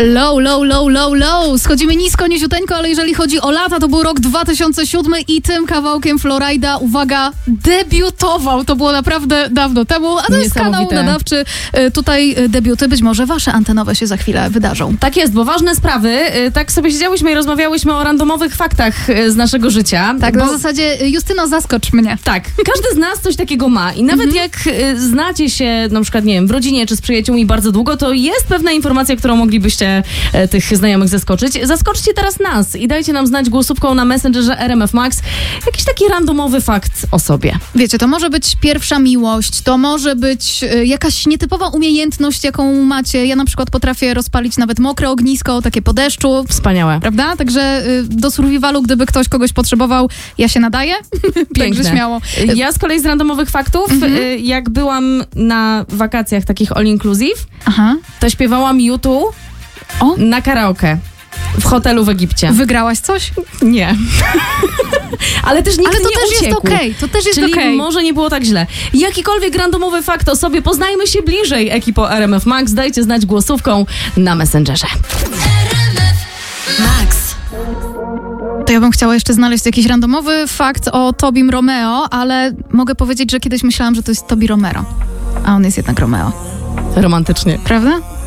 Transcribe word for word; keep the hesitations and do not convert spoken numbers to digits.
Low, low, low, low, low. Schodzimy nisko, niziuteńko, ale jeżeli chodzi o lata, to był rok dwa tysiące siódmy i tym kawałkiem Florida, uwaga, debiutował. To było naprawdę dawno temu, a to jest kanał nadawczy. Tutaj debiuty, być może wasze antenowe się za chwilę wydarzą. Tak jest, bo ważne sprawy. Tak sobie siedziałyśmy i rozmawiałyśmy o randomowych faktach z naszego życia. Tak, bo... na zasadzie Justyno, zaskocz mnie. Tak, każdy z nas coś takiego ma i nawet mhm. jak znacie się na przykład, nie wiem, w rodzinie czy z przyjaciółmi bardzo długo, to jest pewna informacja, którą moglibyście tych znajomych zaskoczyć. Zaskoczcie teraz nas i dajcie nam znać głosówką na Messengerze R M F Max jakiś taki randomowy fakt o sobie. Wiecie, to może być pierwsza miłość, to może być y, jakaś nietypowa umiejętność, jaką macie. Ja na przykład potrafię rozpalić nawet mokre ognisko, takie po deszczu. Wspaniałe. Prawda? Także y, do survivalu, gdyby ktoś kogoś potrzebował, ja się nadaję. Także śmiało. Ja z kolei z randomowych faktów, mhm. y, jak byłam na wakacjach takich all inclusive, Aha. to śpiewałam YouTube O? na karaoke w hotelu w Egipcie. Wygrałaś coś? Nie. Ale też nikt Ale to nie też uciekł. jest okej. Okay. To też jest Czyli okay. może nie było tak źle. Jakikolwiek randomowy fakt o sobie, poznajmy się bliżej, ekipo R M F Max. Dajcie znać głosówką na Messengerze. Max. To ja bym chciała jeszcze znaleźć jakiś randomowy fakt o Tobim Romeo, ale mogę powiedzieć, że kiedyś myślałam, że to jest Tobi Romero. A on jest jednak Romeo. Romantycznie. Prawda?